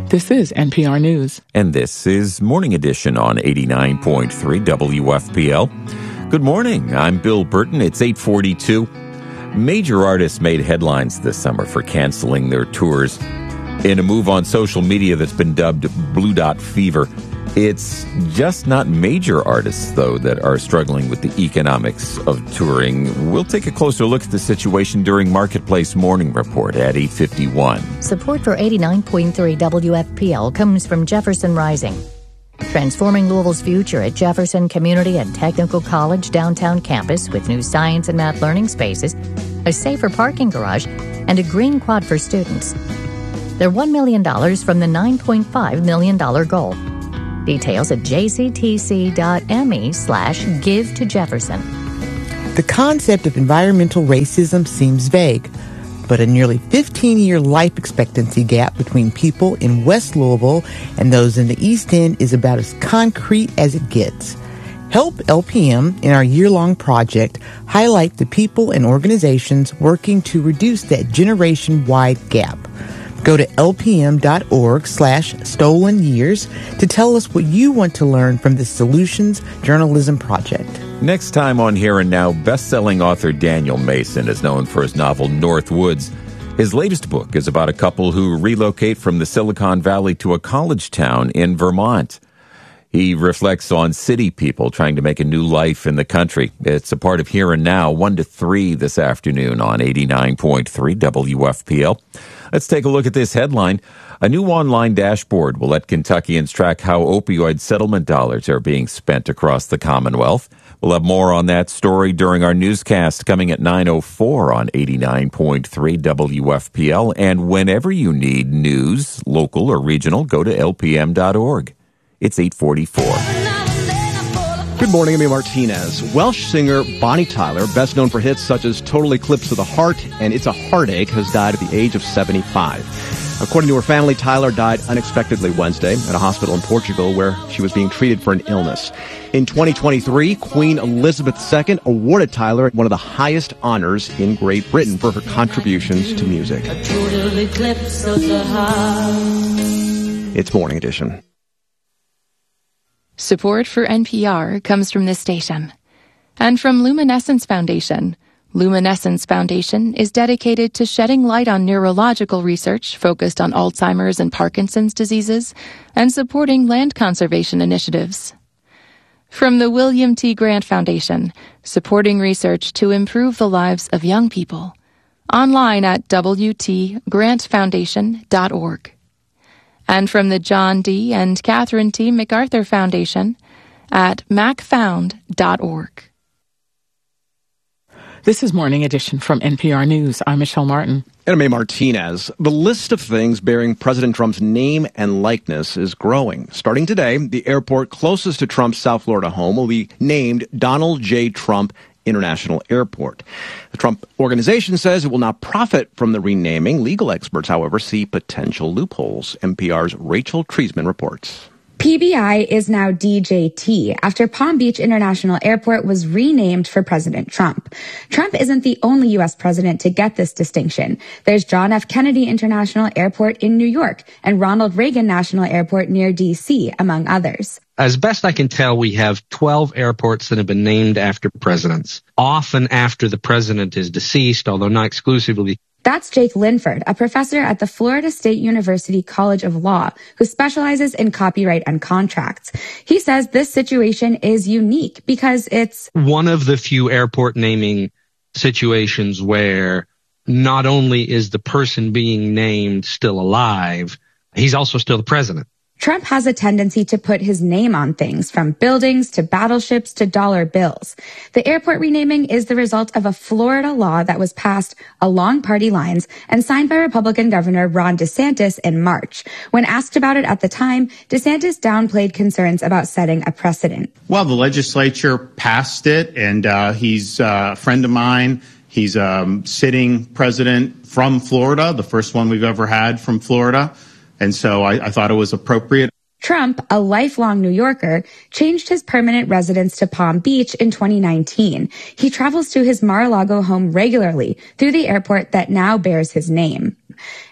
This is NPR News. And this is Morning Edition on 89.3 WFPL. Good morning. I'm Bill Burton. It's 8:42. Major artists made headlines this summer for canceling their tours in a move on social media that's been dubbed Blue Dot Fever. It's just not major artists, though, that are struggling with the economics of touring. We'll take a closer look at the situation during Marketplace Morning Report at 8:51. Support for 89.3 WFPL comes from Jefferson Rising, transforming Louisville's future at Jefferson Community and Technical College downtown campus with new science and math learning spaces, a safer parking garage, and a green quad for students. They're $1 million from the $9.5 million goal. Details at jctc.me/give to Jefferson. The concept of environmental racism seems vague, but a nearly 15-year life expectancy gap between people in West Louisville and those in the East End is about as concrete as it gets. Help LPM in our year-long project highlight the people and organizations working to reduce that generation-wide gap. Go to lpm.org/stolen years to tell us what you want to learn from the Solutions Journalism Project. Next time on Here and Now, best-selling author Daniel Mason is known for his novel North Woods. His latest book is about a couple who relocate from the Silicon Valley to a college town in Vermont. He reflects on city people trying to make a new life in the country. It's a part of Here and Now, 1 to 3 this afternoon on 89.3 WFPL. Let's take a look at this headline. A new online dashboard will let Kentuckians track how opioid settlement dollars are being spent across the Commonwealth. We'll have more on that story during our newscast coming at 9:04 on 89.3 WFPL. And whenever you need news, local or regional, go to lpm.org. It's 8:44. Good morning, I'm Martinez. Welsh singer Bonnie Tyler, best known for hits such as Total Eclipse of the Heart and It's a Heartache, has died at the age of 75. According to her family, Tyler died unexpectedly Wednesday at a hospital in Portugal where she was being treated for an illness. In 2023, Queen Elizabeth II awarded Tyler one of the highest honors in Great Britain for her contributions to music. A total eclipse of the heart. It's Morning Edition. Support for NPR comes from this station and from Luminescence Foundation. Luminescence Foundation is dedicated to shedding light on neurological research focused on Alzheimer's and Parkinson's diseases and supporting land conservation initiatives. From the William T. Grant Foundation, supporting research to improve the lives of young people. Online at wtgrantfoundation.org. And from the John D. and Catherine T. MacArthur Foundation at macfound.org. This is Morning Edition from NPR News. I'm Michelle Martin. And I'm A. Martinez. The list of things bearing President Trump's name and likeness is growing. Starting today, the airport closest to Trump's South Florida home will be named Donald J. Trump International Airport. The Trump Organization says it will not profit from the renaming. Legal experts, however, see potential loopholes. NPR's Rachel Treisman reports. PBI is now DJT after Palm Beach International Airport was renamed for President Trump. Trump isn't the only U.S. president to get this distinction. There's John F. Kennedy International Airport in New York and Ronald Reagan National Airport near D.C., among others. As best I can tell, we have 12 airports that have been named after presidents, often after the president is deceased, although not exclusively. That's Jake Linford, a professor at the Florida State University College of Law, who specializes in copyright and contracts. He says this situation is unique because it's one of the few airport naming situations where not only is the person being named still alive, he's also still the president. Trump has a tendency to put his name on things, from buildings to battleships to dollar bills. The airport renaming is the result of a Florida law that was passed along party lines and signed by Republican Governor Ron DeSantis in March. When asked about it at the time, DeSantis downplayed concerns about setting a precedent. Well, the legislature passed it, and he's a friend of mine. He's a sitting president from Florida, the first one we've ever had from Florida. And so I thought it was appropriate. Trump, a lifelong New Yorker, changed his permanent residence to Palm Beach in 2019. He travels to his Mar-a-Lago home regularly through the airport that now bears his name.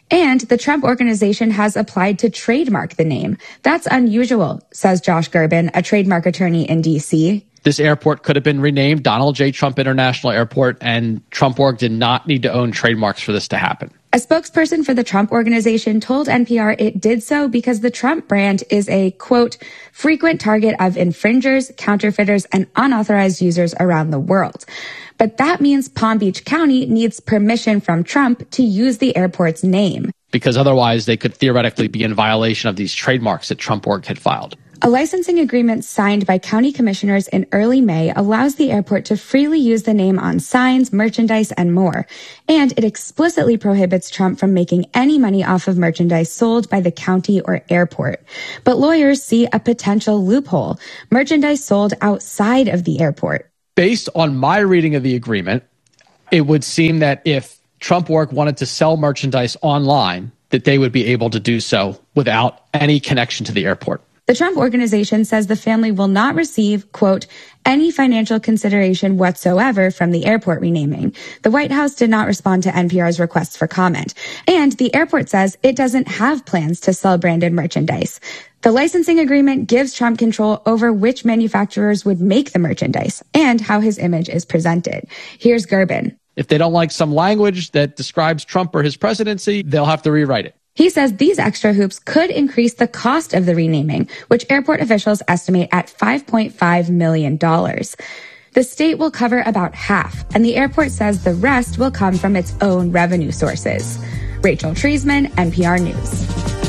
And the Trump Organization has applied to trademark the name. That's unusual, says Josh Gerben, a trademark attorney in D.C. This airport could have been renamed Donald J. Trump International Airport, and Trump Org did not need to own trademarks for this to happen. A spokesperson for the Trump Organization told NPR it did so because the Trump brand is a, quote, frequent target of infringers, counterfeiters, and unauthorized users around the world. But that means Palm Beach County needs permission from Trump to use the airport's name. Because otherwise they could theoretically be in violation of these trademarks that Trump Org had filed. A licensing agreement signed by county commissioners in early May allows the airport to freely use the name on signs, merchandise, and more. And it explicitly prohibits Trump from making any money off of merchandise sold by the county or airport. But lawyers see a potential loophole: merchandise sold outside of the airport. Based on my reading of the agreement, it would seem that if Trump Org wanted to sell merchandise online, that they would be able to do so without any connection to the airport. The Trump Organization says the family will not receive, quote, any financial consideration whatsoever from the airport renaming. The White House did not respond to NPR's requests for comment. And the airport says it doesn't have plans to sell branded merchandise. The licensing agreement gives Trump control over which manufacturers would make the merchandise and how his image is presented. Here's Gerben. If they don't like some language that describes Trump or his presidency, they'll have to rewrite it. He says these extra hoops could increase the cost of the renaming, which airport officials estimate at $5.5 million. The state will cover about half, and the airport says the rest will come from its own revenue sources. Rachel Treisman, NPR News.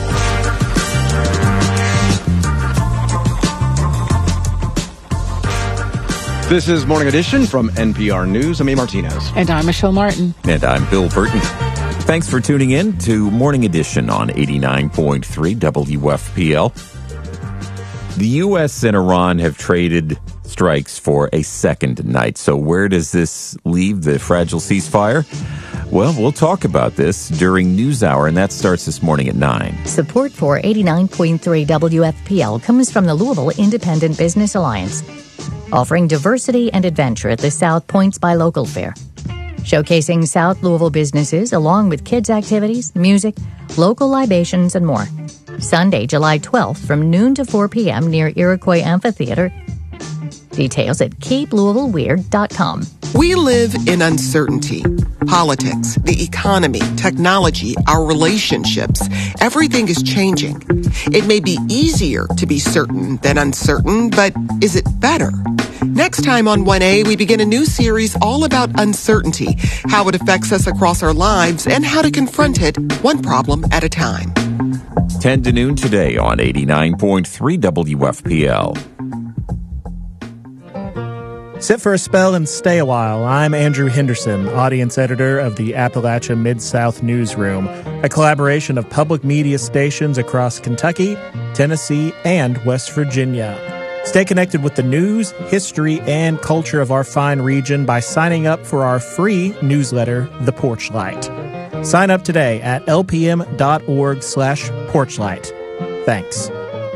This is Morning Edition from NPR News. I'm A. Martinez. And I'm Michelle Martin. And I'm Bill Burton. Thanks for tuning in to Morning Edition on 89.3 WFPL. The U.S. and Iran have traded strikes for a second night. So where does this leave the fragile ceasefire? Well, we'll talk about this during NewsHour, and that starts this morning at 9. Support for 89.3 WFPL comes from the Louisville Independent Business Alliance, offering diversity and adventure at the South Points by Local Fair. Showcasing South Louisville businesses along with kids' activities, music, local libations, and more. Sunday, July 12th from noon to 4 p.m. near Iroquois Amphitheater. Details at keeplouisvilleweird.com. We live in uncertainty. Politics, the economy, technology, our relationships. Everything is changing. It may be easier to be certain than uncertain, but is it better? Next time on 1A, we begin a new series all about uncertainty, how it affects us across our lives, and how to confront it one problem at a time. 10 to noon today on 89.3 WFPL. Sit for a spell and stay a while. I'm Andrew Henderson, audience editor of the Appalachia Mid-South Newsroom, a collaboration of public media stations across Kentucky, Tennessee, and West Virginia. Stay connected with the news, history, and culture of our fine region by signing up for our free newsletter, The Porchlight. Sign up today at lpm.org/porchlight. Thanks.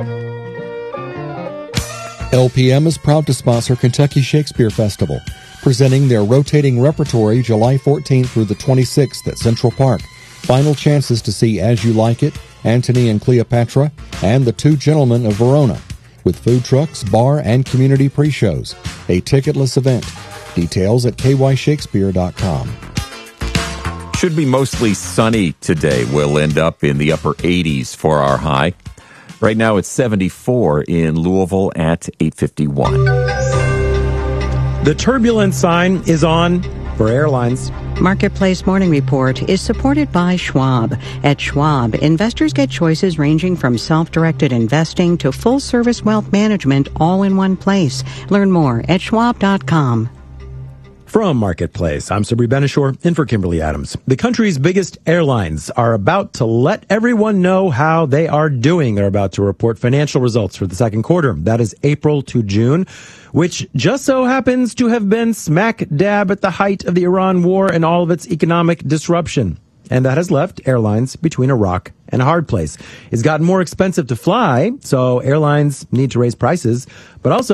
LPM is proud to sponsor Kentucky Shakespeare Festival, presenting their rotating repertory July 14th through the 26th at Central Park. Final chances to see As You Like It, Antony and Cleopatra, and The Two Gentlemen of Verona, with food trucks, bar, and community pre-shows. A ticketless event. Details at kyshakespeare.com. Should be mostly sunny today. We'll end up in the upper 80s for our high. Right now it's 74 in Louisville at 8:51. The turbulence sign is on for airlines. Marketplace Morning Report is supported by Schwab. At Schwab, investors get choices ranging from self-directed investing to full-service wealth management all in one place. Learn more at schwab.com. From Marketplace, I'm Sabri Benishore, in for Kimberly Adams. The country's biggest airlines are about to let everyone know how they are doing. They're about to report financial results for the second quarter. That is April to June, which just so happens to have been smack dab at the height of the Iran war and all of its economic disruption. And that has left airlines between a rock and a hard place. It's gotten more expensive to fly, so airlines need to raise prices, but also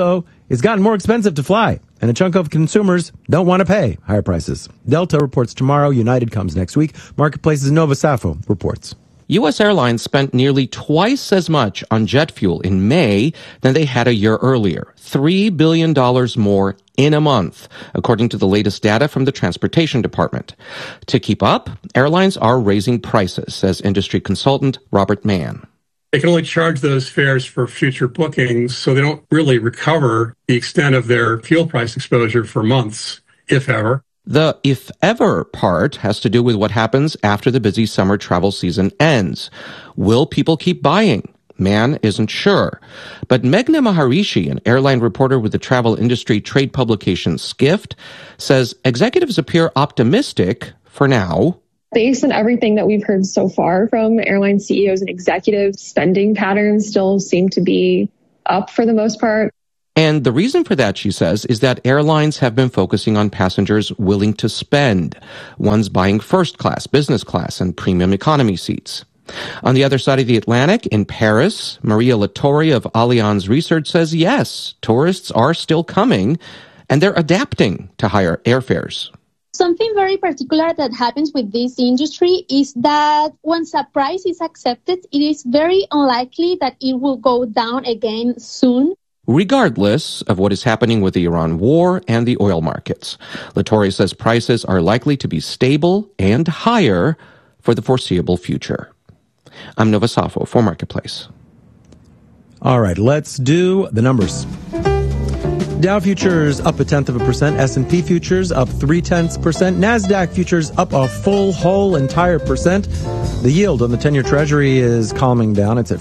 It's gotten more expensive to fly, and a chunk of consumers don't want to pay higher prices. Delta reports tomorrow. United comes next week. Marketplace's Nova Safo reports. U.S. Airlines spent nearly twice as much on jet fuel in May than they had a year earlier. $3 billion more in a month, according to the latest data from the Transportation Department. To keep up, airlines are raising prices, says industry consultant Robert Mann. They can only charge those fares for future bookings, so they don't really recover the extent of their fuel price exposure for months, if ever. The if ever part has to do with what happens after the busy summer travel season ends. Will people keep buying? Mann isn't sure. But Meghna Maharishi, an airline reporter with the travel industry trade publication Skift, says executives appear optimistic for now. Based on everything that we've heard so far from airline CEOs and executives, spending patterns still seem to be up for the most part. And the reason for that, she says, is that airlines have been focusing on passengers willing to spend, ones buying first class, business class, and premium economy seats. On the other side of the Atlantic, in Paris, Maria Lattori of Allianz Research says, yes, tourists are still coming, and they're adapting to higher airfares. Something very particular that happens with this industry is that once a price is accepted, it is very unlikely that it will go down again soon. Regardless of what is happening with the Iran war and the oil markets, Lattori says prices are likely to be stable and higher for the foreseeable future. I'm Nova Safo for Marketplace. All right, let's do the numbers. Dow futures up 0.1%, S&P futures up 0.3%, NASDAQ futures up a full whole entire percent. The yield on the 10-year Treasury is calming down. It's at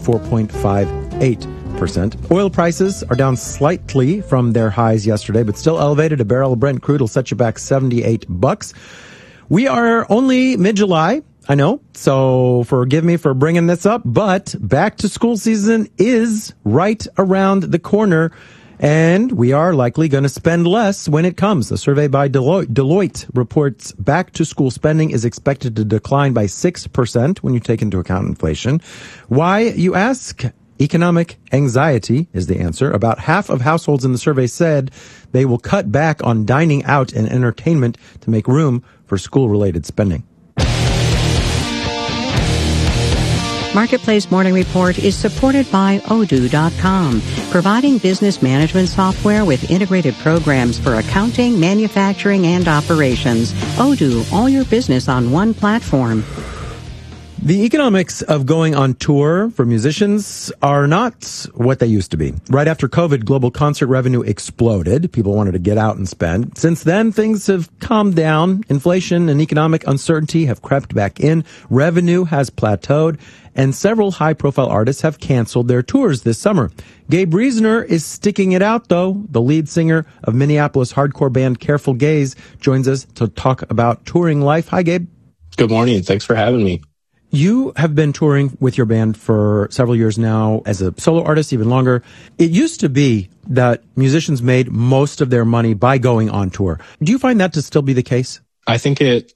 4.58%. Oil prices are down slightly from their highs yesterday, but still elevated. A barrel of Brent crude will set you back $78. We are only mid-July. I know, so forgive me for bringing this up, but back to school season is right around the corner. And we are likely going to spend less when it comes. A survey by Deloitte reports back-to-school spending is expected to decline by 6% when you take into account inflation. Why, you ask? Economic anxiety is the answer. About half of households in the survey said they will cut back on dining out and entertainment to make room for school-related spending. Marketplace Morning Report is supported by Odoo.com, providing business management software with integrated programs for accounting, manufacturing, and operations. Odoo, all your business on one platform. The economics of going on tour for musicians are not what they used to be. Right after COVID, global concert revenue exploded. People wanted to get out and spend. Since then, things have calmed down. Inflation and economic uncertainty have crept back in. Revenue has plateaued, and several high-profile artists have canceled their tours this summer. Gabe Reasoner is sticking it out, though. The lead singer of Minneapolis hardcore band Careful Gaze joins us to talk about touring life. Hi, Gabe. Good morning. Thanks for having me. You have been touring with your band for several years now as a solo artist, even longer. It used to be that musicians made most of their money by going on tour. Do you find that to still be the case? I think it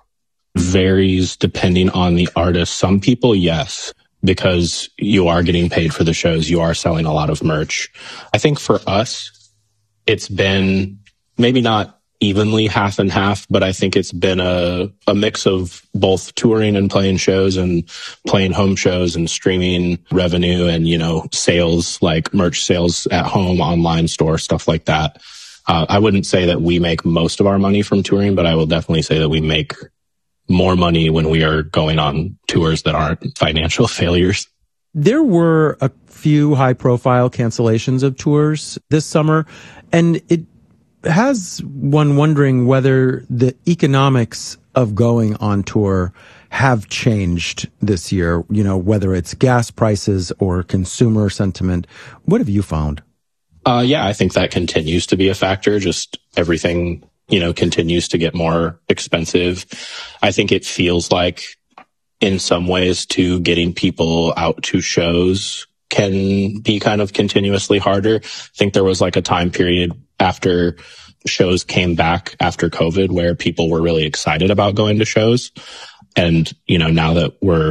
varies depending on the artist. Some people, yes, because you are getting paid for the shows. You are selling a lot of merch. I think for us, it's been maybe not evenly half and half, but I think it's been a mix of both touring and playing shows and playing home shows and streaming revenue and, sales like merch sales at home, online store, stuff like that. I wouldn't say that we make most of our money from touring, but I will definitely say that we make more money when we are going on tours that aren't financial failures. There were a few high-profile cancellations of tours this summer, and it has one wondering whether the economics of going on tour have changed this year, whether it's gas prices or consumer sentiment. What have you found? Yeah, I think that continues to be a factor. Just everything, continues to get more expensive. I think it feels like in some ways too, getting people out to shows can be kind of continuously harder. I think there was like a time period after shows came back after COVID where people were really excited about going to shows. And, now that we're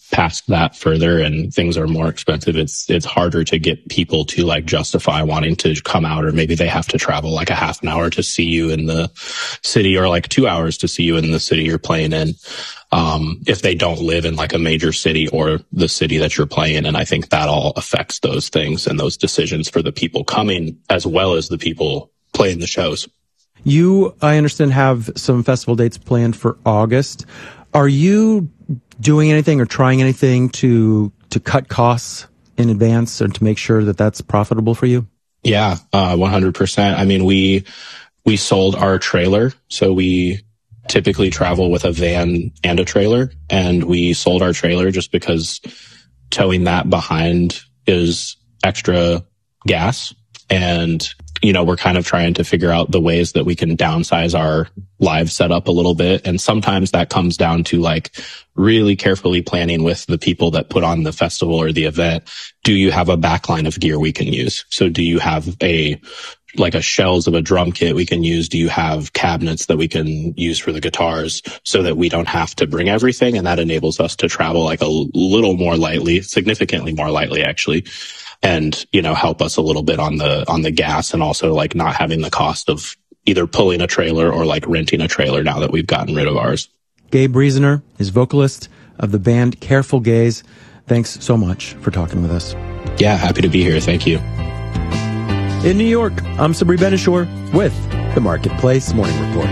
past that further and things are more expensive, it's harder to get people to like justify wanting to come out, or maybe they have to travel like a half an hour to see you in the city, or like 2 hours to see you in the city you're playing in. If they don't live in like a major city or the city that you're playing in. And I think that all affects those things and those decisions for the people coming as well as the people playing the shows. You, I understand, have some festival dates planned for August. Are you doing anything or trying anything to cut costs in advance and to make sure that that's profitable for you? Yeah, 100%. I mean, we sold our trailer, so we typically travel with a van and a trailer, and we sold our trailer just because towing that behind is extra gas. And, you know, we're kind of trying to figure out the ways that we can downsize our live setup a little bit. And sometimes that comes down to like really carefully planning with the people that put on the festival or the event. Do you have a backline of gear we can use? So do you have a shells of a drum kit we can use? Do you have cabinets that we can use for the guitars so that we don't have to bring everything? And that enables us to travel like a little more lightly, significantly more lightly actually. And, you know, help us a little bit on the gas, and also like not having the cost of either pulling a trailer or like renting a trailer now that we've gotten rid of ours. Gabe Reasoner is vocalist of the band Careful Gaze. Thanks so much for talking with us. Yeah, happy to be here. Thank you. In New York, I'm Sabri Benishore with the Marketplace Morning Report.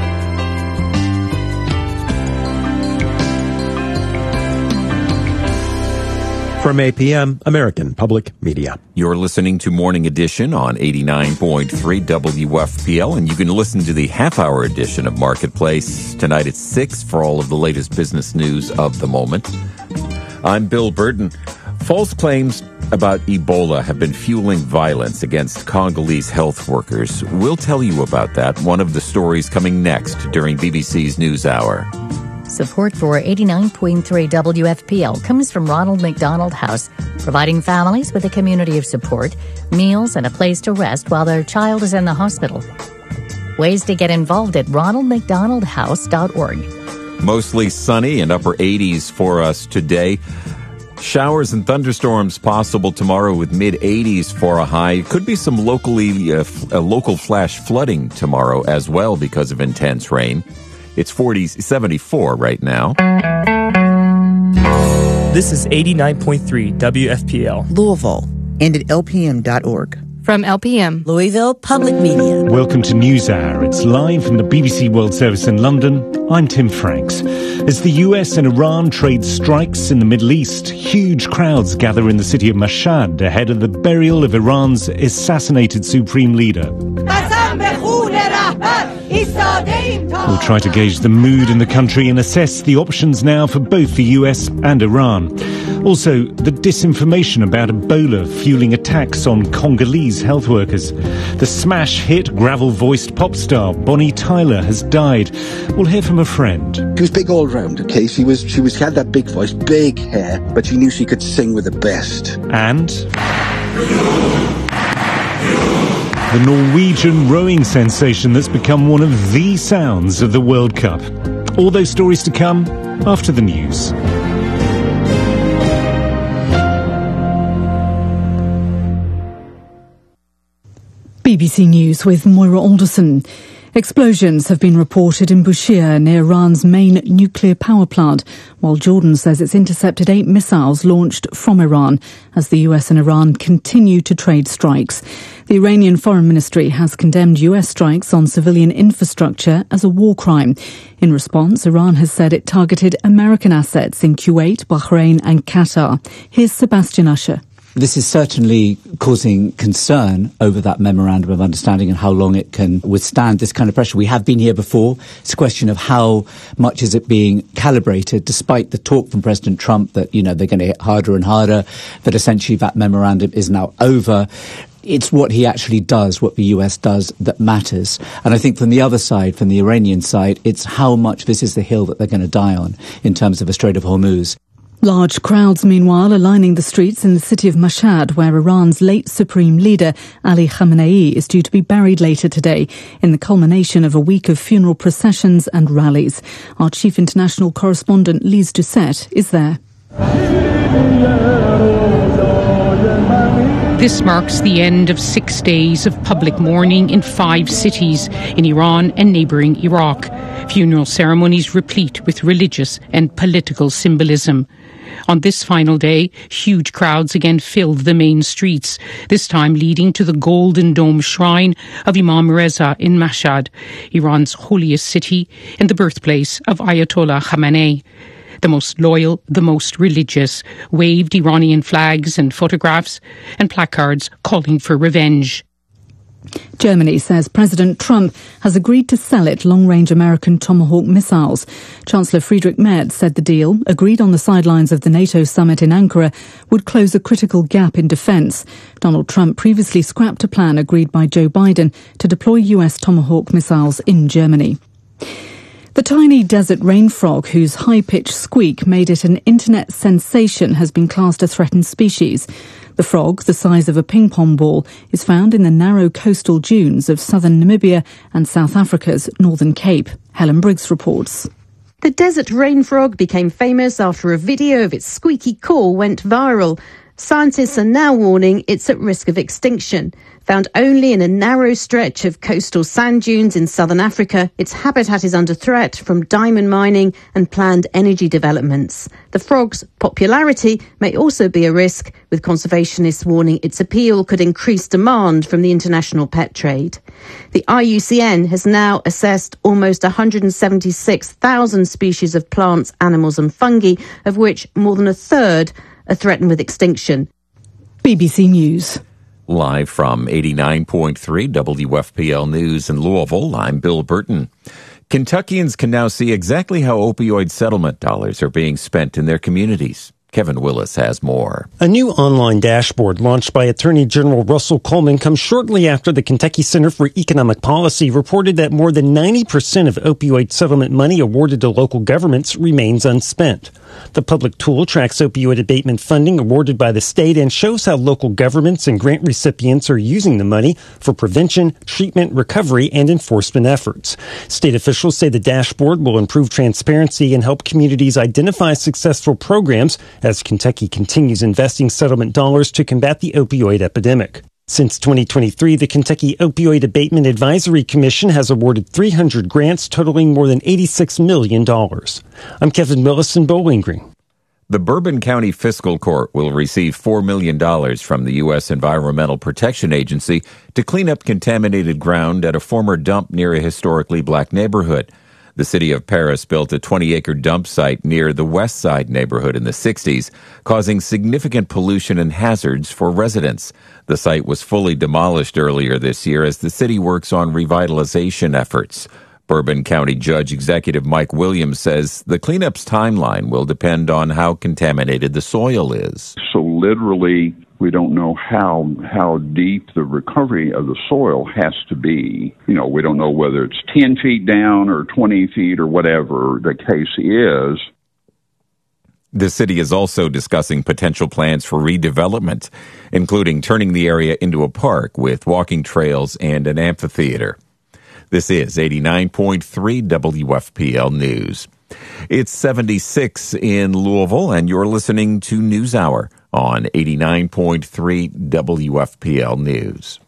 From APM, American Public Media. You're listening to Morning Edition on 89.3 WFPL, and you can listen to the half-hour edition of Marketplace tonight at 6 for all of the latest business news of the moment. I'm Bill Burton. False claims about Ebola have been fueling violence against Congolese health workers. We'll tell you about that, one of the stories coming next during BBC's NewsHour. Support for 89.3 WFPL comes from Ronald McDonald House, providing families with a community of support, meals, and a place to rest while their child is in the hospital. Ways to get involved at ronaldmcdonaldhouse.org. Mostly sunny and upper 80s for us today. Showers and thunderstorms possible tomorrow with mid-80s for a high. Could be some local flash flooding tomorrow as well because of intense rain. It's 74 right now. This is 89.3 WFPL. Louisville, and at lpm.org. From LPM, Louisville Public Media. Welcome to NewsHour. It's live from the BBC World Service in London. I'm Tim Franks. As the US and Iran trade strikes in the Middle East, huge crowds gather in the city of Mashhad ahead of the burial of Iran's assassinated supreme leader. We'll try to gauge the mood in the country and assess the options now for both the US and Iran. Also, the disinformation about Ebola fueling attacks on Congolese health workers. The smash hit gravel-voiced pop star Bonnie Tyler has died. We'll hear from a friend. She was big all round, okay? She had that big voice, big hair, but she knew she could sing with the best. And the Norwegian rowing sensation that's become one of the sounds of the World Cup. All those stories to come after the news. BBC News with Moira Alderson. Explosions have been reported in Bushehr near Iran's main nuclear power plant, while Jordan says it's intercepted 8 missiles launched from Iran as the US and Iran continue to trade strikes. The Iranian Foreign Ministry has condemned US strikes on civilian infrastructure as a war crime. In response, Iran has said it targeted American assets in Kuwait, Bahrain and Qatar. Here's Sebastian Usher. This is certainly causing concern over that memorandum of understanding and how long it can withstand this kind of pressure. We have been here before. It's a question of how much is it being calibrated, despite the talk from President Trump that, they're going to hit harder and harder, that essentially that memorandum is now over. It's what he actually does, what the US does, that matters. And I think from the other side, from the Iranian side, it's how much this is the hill that they're going to die on in terms of the Strait of Hormuz. Large crowds, meanwhile, are lining the streets in the city of Mashhad, where Iran's late supreme leader, Ali Khamenei, is due to be buried later today, in the culmination of a week of funeral processions and rallies. Our chief international correspondent, Lise Doucette, is there. This marks the end of 6 days of public mourning in 5 cities in Iran and neighbouring Iraq. Funeral ceremonies replete with religious and political symbolism. On this final day, huge crowds again filled the main streets, this time leading to the Golden Dome Shrine of Imam Reza in Mashhad, Iran's holiest city and the birthplace of Ayatollah Khamenei. The most loyal, the most religious, waved Iranian flags and photographs and placards calling for revenge. Germany says President Trump has agreed to sell it long-range American Tomahawk missiles. Chancellor Friedrich Merz said the deal, agreed on the sidelines of the NATO summit in Ankara, would close a critical gap in defence. Donald Trump previously scrapped a plan agreed by Joe Biden to deploy US Tomahawk missiles in Germany. The tiny desert rain frog, whose high-pitched squeak made it an internet sensation, has been classed a threatened species. The frog, the size of a ping-pong ball, is found in the narrow coastal dunes of southern Namibia and South Africa's Northern Cape. Helen Briggs reports. The desert rain frog became famous after a video of its squeaky call went viral. Scientists are now warning it's at risk of extinction. Found only in a narrow stretch of coastal sand dunes in southern Africa, its habitat is under threat from diamond mining and planned energy developments. The frog's popularity may also be a risk, with conservationists warning its appeal could increase demand from the international pet trade. The IUCN has now assessed almost 176,000 species of plants, animals and fungi, of which more than a third are threatened with extinction. BBC News. Live from 89.3 WFPL News in Louisville, I'm Bill Burton. Kentuckians can now see exactly how opioid settlement dollars are being spent in their communities. Kevin Willis has more. A new online dashboard launched by Attorney General Russell Coleman comes shortly after the Kentucky Center for Economic Policy reported that more than 90% of opioid settlement money awarded to local governments remains unspent. The public tool tracks opioid abatement funding awarded by the state and shows how local governments and grant recipients are using the money for prevention, treatment, recovery, and enforcement efforts. State officials say the dashboard will improve transparency and help communities identify successful programs as Kentucky continues investing settlement dollars to combat the opioid epidemic. Since 2023, the Kentucky Opioid Abatement Advisory Commission has awarded 300 grants totaling more than $86 million. I'm Kevin Willis in Bowling Green. The Bourbon County Fiscal Court will receive $4 million from the U.S. Environmental Protection Agency to clean up contaminated ground at a former dump near a historically black neighborhood. The city of Paris built a 20-acre dump site near the West Side neighborhood in the 60s, causing significant pollution and hazards for residents. The site was fully demolished earlier this year as the city works on revitalization efforts. Bourbon County Judge Executive Mike Williams says the cleanup's timeline will depend on how contaminated the soil is. So literally, we don't know how deep the recovery of the soil has to be. You know, we don't know whether it's 10 feet down or 20 feet or whatever the case is. The city is also discussing potential plans for redevelopment, including turning the area into a park with walking trails and an amphitheater. This is 89.3 WFPL News. It's 76 in Louisville, and you're listening to NewsHour on 89.3 WFPL News.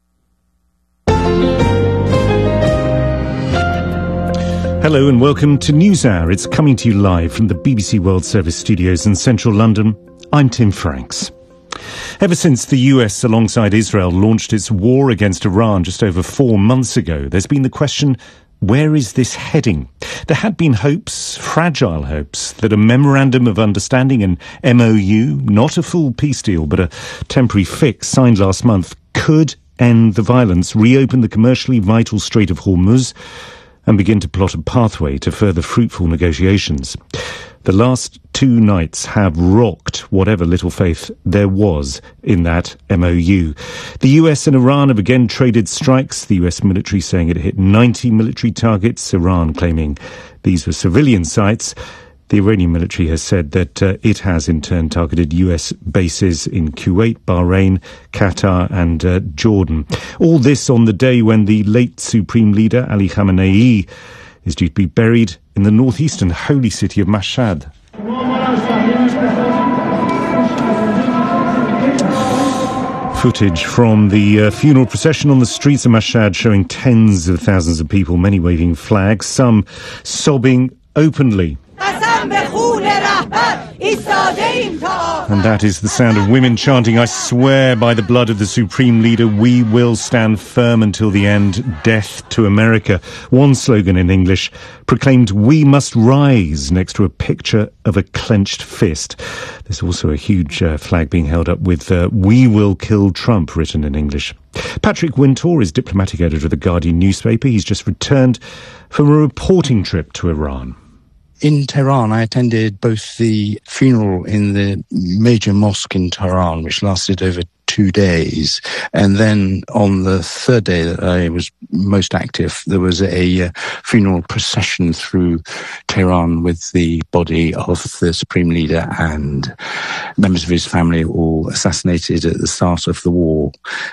Hello and welcome to NewsHour. It's coming to you live from the BBC World Service studios in central London. I'm Tim Franks. Ever since the US, alongside Israel, launched its war against Iran just over 4 months ago, there's been the question, where is this heading? There had been hopes, fragile hopes, that a memorandum of understanding, an MOU, not a full peace deal, but a temporary fix signed last month, could end the violence, reopen the commercially vital Strait of Hormuz, and begin to plot a pathway to further fruitful negotiations. The last 2 nights have rocked whatever little faith there was in that MOU. The US and Iran have again traded strikes, the US military saying it hit 90 military targets, Iran claiming these were civilian sites. The Iranian military has said that it has in turn targeted US bases in Kuwait, Bahrain, Qatar and Jordan. All this on the day when the late Supreme Leader Ali Khamenei is due to be buried in the northeastern holy city of Mashhad. footage from the funeral procession on the streets of Mashhad, showing tens of thousands of people, many waving flags, some sobbing openly. And that is the sound of women chanting, "I swear by the blood of the Supreme Leader, we will stand firm until the end, death to America." One slogan in English proclaimed, "We must rise," next to a picture of a clenched fist. There's also a huge flag being held up with "We will kill Trump" written in English. Patrick Wintour is diplomatic editor of The Guardian newspaper. He's just returned from a reporting trip to Iran. In Tehran, I attended both the funeral in the major mosque in Tehran, which lasted over 2 days, and then on the third day that I was most active, there was a funeral procession through Tehran with the body of the Supreme Leader and members of his family, all assassinated at the start of the war.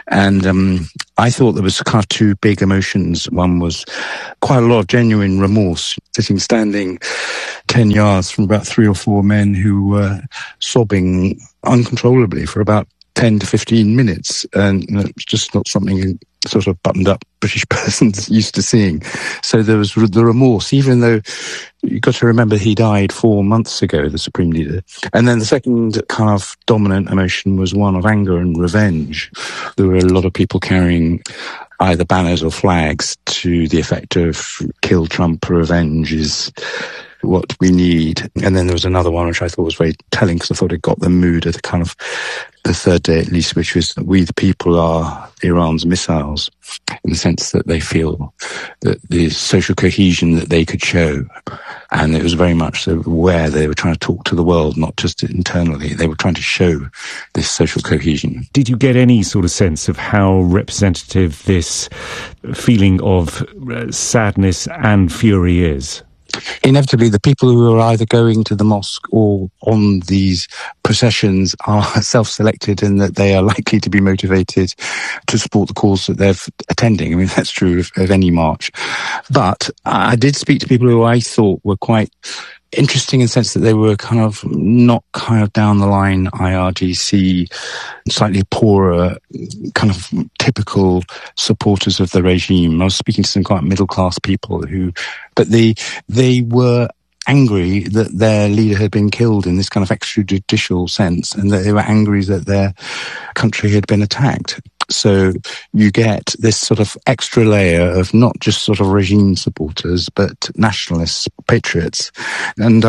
And I thought there was kind of two big emotions. One was quite a lot of genuine remorse, standing 10 yards from about 3 or 4 men who were sobbing uncontrollably for about 10 to 15 minutes, and it's just not something a sort of buttoned up British person's used to seeing. So there was the remorse, even though you've got to remember he died 4 months ago, the Supreme Leader. And then the second kind of dominant emotion was one of anger and revenge. There were a lot of people carrying either banners or flags to the effect of "Kill Trump, revenge is what we need." And then there was another one which I thought was very telling, because I thought it got the mood of the kind of the third day at least, which was "We the people are Iran's missiles," in the sense that they feel that the social cohesion that they could show, and it was very much where they were trying to talk to the world, not just internally. They were trying to show this social cohesion. Did you get any sort of sense of how representative this feeling of sadness and fury is? Inevitably, the people who are either going to the mosque or on these processions are self-selected, in that they are likely to be motivated to support the cause that they're attending. I mean, that's true of any march. But I did speak to people who I thought were quite interesting in the sense that they were kind of not kind of down the line IRGC, slightly poorer, kind of typical supporters of the regime. I was speaking to some quite middle class people but they were angry that their leader had been killed in this kind of extrajudicial sense, and that they were angry that their country had been attacked. So you get this sort of extra layer of not just sort of regime supporters, but nationalists, patriots. And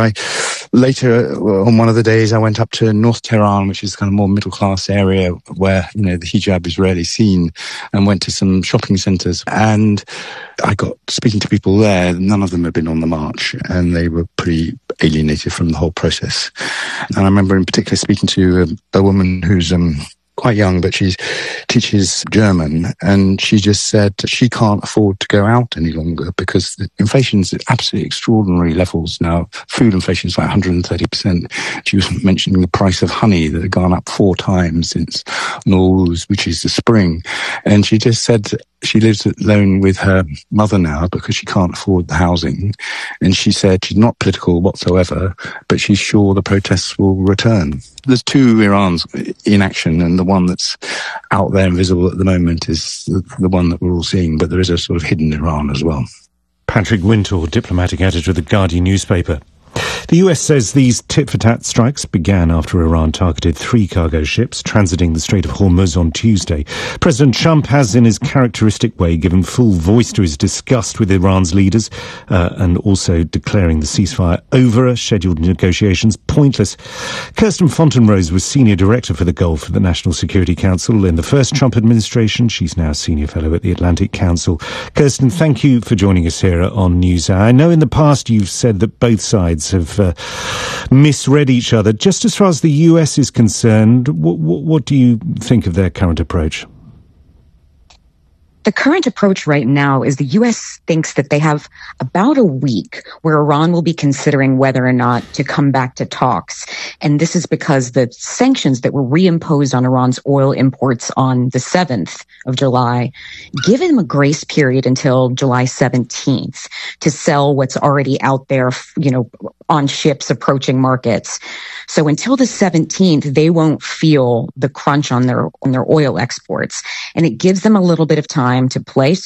later on one of the days, I went up to North Tehran, which is kind of more middle class area where, the hijab is rarely seen, and went to some shopping centres. And I got speaking to people there. None of them had been on the march, and they were pretty alienated from the whole process. And I remember in particular speaking to a woman who's quite young, but she teaches German, and she just said she can't afford to go out any longer because the inflation's at absolutely extraordinary levels now. Food inflation is like 130%. She was mentioning the price of honey that had gone up 4 times since Nowruz, which is the spring. And she just said she lives alone with her mother now because she can't afford the housing. And she said she's not political whatsoever, but she's sure the protests will return. There's 2 Irans in action, and the one that's out there and visible at the moment is the one that we're all seeing, but there is a sort of hidden Iran as well. Patrick Wintour, diplomatic editor of The Guardian newspaper. The US says these tit-for-tat strikes began after Iran targeted 3 cargo ships transiting the Strait of Hormuz on Tuesday. President Trump has, in his characteristic way, given full voice to his disgust with Iran's leaders, and also declaring the ceasefire over, scheduled negotiations pointless. Kirsten Fontenrose was senior director for the Gulf at the National Security Council in the first Trump administration. She's now senior fellow at the Atlantic Council. Kirsten, thank you for joining us here on NewsHour. I know in the past you've said that both sides have misread each other. Just as far as the US is concerned, what do you think of their current approach? The current approach right now is the U.S. thinks that they have about a week where Iran will be considering whether or not to come back to talks. And this is because the sanctions that were reimposed on Iran's oil imports on the 7th of July give them a grace period until July 17th to sell what's already out there, on ships approaching markets. So until the 17th, they won't feel the crunch on their oil exports. And it gives them a little bit of time to play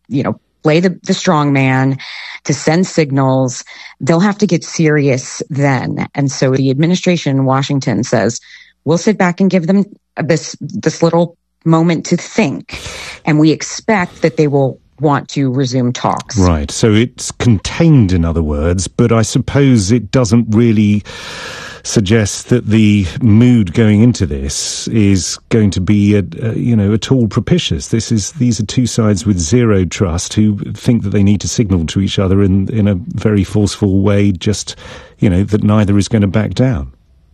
the strong man, to send signals. They'll have to get serious then. And so the administration in Washington says, we'll sit back and give them this little moment to think. And we expect that they will want to resume talks. Right. So it's contained, in other words, but I suppose it doesn't really suggest that the mood going into this is going to be at all propitious. These are two sides with zero trust who think that they need to signal to each other in a very forceful way, just that neither is going to back down.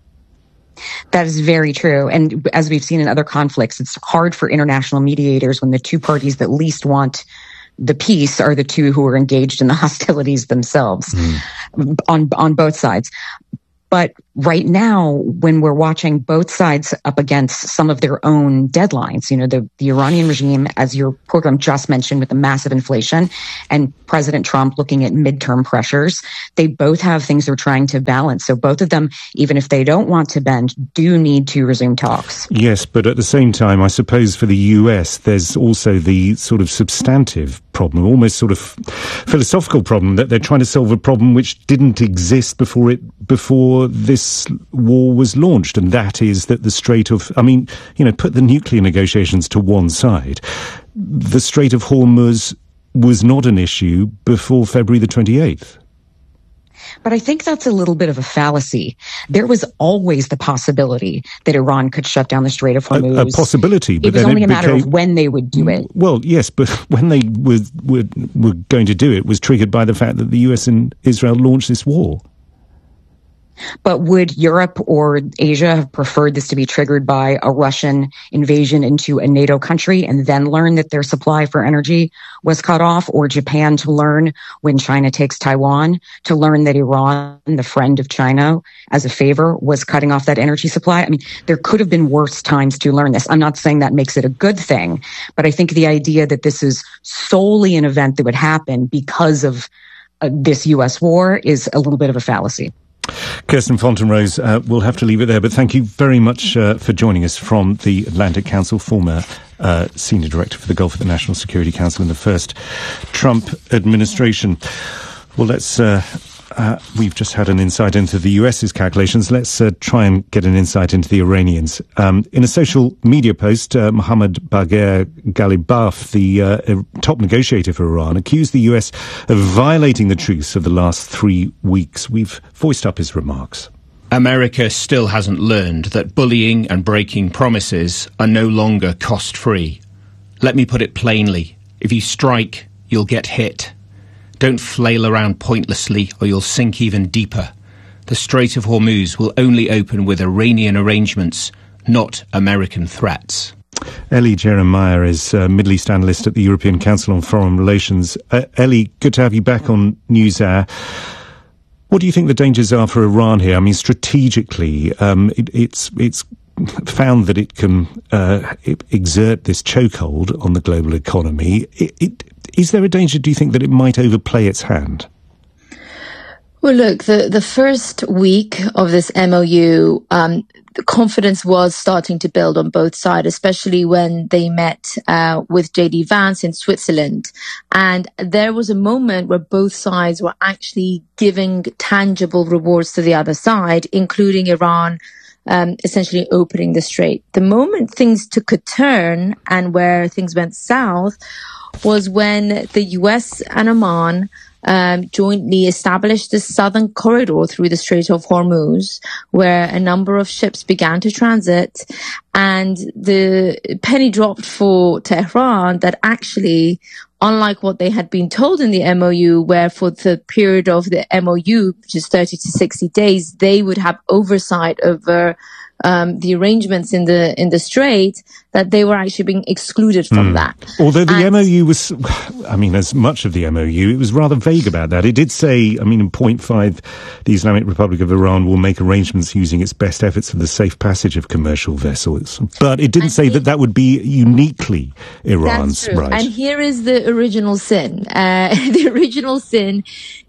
That is very true. And as we've seen in other conflicts, it's hard for international mediators when the two parties that least want the peace are the two who are engaged in the hostilities themselves on both sides. But right now, when we're watching both sides up against some of their own deadlines, the Iranian regime, as your program just mentioned, with the massive inflation, and President Trump looking at midterm pressures, they both have things they're trying to balance. So both of them, even if they don't want to bend, do need to resume talks. Yes, but at the same time, I suppose for the US, there's also the sort of substantive problem, almost sort of philosophical problem, that they're trying to solve a problem which didn't exist before this war was launched, and that is that the Strait of, put the nuclear negotiations to one side, the Strait of Hormuz was not an issue before February the 28th. But I think that's a little bit of a fallacy. There was always the possibility that Iran could shut down the Strait of Hormuz. A possibility, but it was only a matter of when they would do it. Well, yes, but when they were going to do it was triggered by the fact that the US and Israel launched this war. But would Europe or Asia have preferred this to be triggered by a Russian invasion into a NATO country and then learn that their supply for energy was cut off, or Japan to learn when China takes Taiwan, to learn that Iran, the friend of China, as a favor, was cutting off that energy supply? There could have been worse times to learn this. I'm not saying that makes it a good thing, but I think the idea that this is solely an event that would happen because of this U.S. war is a little bit of a fallacy. Kirsten Fontenrose, we'll have to leave it there, but thank you very much for joining us from the Atlantic Council, former Senior Director for the Gulf at the National Security Council in the first Trump administration. Well, we've just had an insight into the US's calculations. Let's try and get an insight into the Iranians. In a social media post, Mohammad Bagher Ghalibaf, the top negotiator for Iran, accused the US of violating the truce of the last 3 weeks. We've voiced up his remarks. America still hasn't learned that bullying and breaking promises are no longer cost-free. Let me put it plainly. If you strike, you'll get hit. Don't flail around pointlessly or you'll sink even deeper. The Strait of Hormuz will only open with Iranian arrangements, not American threats. Ellie Jeremiah is Middle East analyst at the European Council on Foreign Relations. Ellie, good to have you back on NewsHour. What do you think the dangers are for Iran here? Strategically, it's found that it can exert this chokehold on the global economy. Is there a danger, do you think, that it might overplay its hand? Well, look, the first week of this MOU, the confidence was starting to build on both sides, especially when they met with J.D. Vance in Switzerland. And there was a moment where both sides were actually giving tangible rewards to the other side, including Iran essentially opening the strait. The moment things took a turn and where things went south was when the US and Oman jointly established the southern corridor through the Strait of Hormuz, where a number of ships began to transit, and the penny dropped for Tehran that actually, unlike what they had been told in the MOU, where for the period of the MOU, which is 30 to 60 days, they would have oversight over the arrangements in the strait, that they were actually being excluded from that. Although the MOU was, as much of the MOU, it was rather vague about that. It did say, in point 5, the Islamic Republic of Iran will make arrangements using its best efforts for the safe passage of commercial vessels. But it didn't say that would be uniquely Iran's right. And here is the original sin. The original sin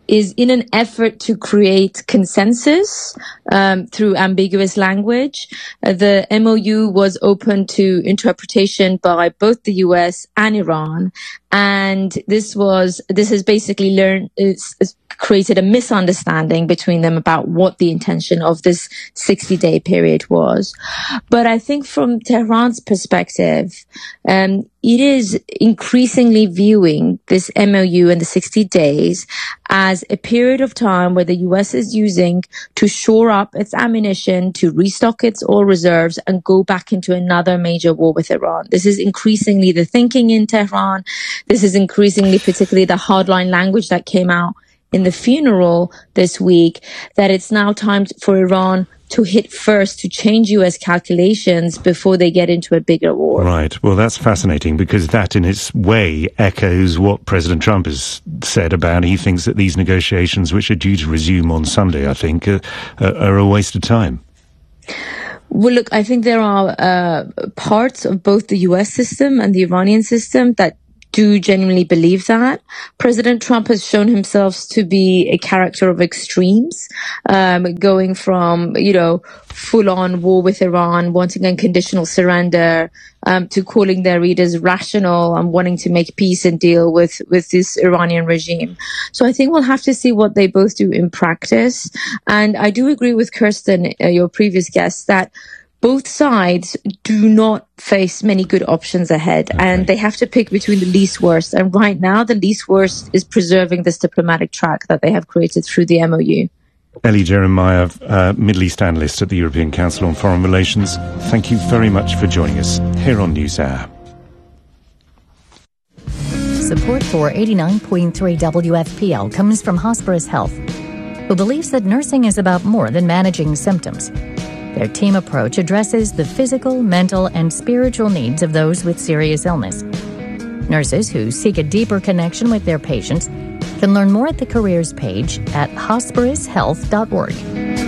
is in an effort to create consensus through ambiguous language. The MOU was open to interpretation by both the US and Iran, and this has basically created a misunderstanding between them about what the intention of this 60-day period was. But I think from Tehran's perspective, it is increasingly viewing this MOU and the 60 days as a period of time where the US is using to shore up its ammunition, to restock its oil reserves, and go back into another major war with Iran. This is increasingly the thinking in Tehran. This is increasingly particularly the hardline language that came out in the funeral this week, that it's now time for Iran to hit first, to change US calculations before they get into a bigger war. Right. Well, that's fascinating, because that in its way echoes what President Trump has said about he thinks that these negotiations, which are due to resume on Sunday, I think, are a waste of time. Well, look, I think there are parts of both the US system and the Iranian system that do genuinely believe that. President Trump has shown himself to be a character of extremes, going from, full-on war with Iran, wanting unconditional surrender, to calling their readers rational and wanting to make peace and deal with this Iranian regime. So I think we'll have to see what they both do in practice. And I do agree with Kirsten, your previous guest, that both sides do not face many good options ahead, and they have to pick between the least worst. And right now, the least worst is preserving this diplomatic track that they have created through the MOU. Ellie Jeremiah, Middle East analyst at the European Council on Foreign Relations, thank you very much for joining us here on NewsHour. Support for 89.3 WFPL comes from Hosperis Health, who believes that nursing is about more than managing symptoms. Their team approach addresses the physical, mental, and spiritual needs of those with serious illness. Nurses who seek a deeper connection with their patients can learn more at the careers page at hosperishealth.org.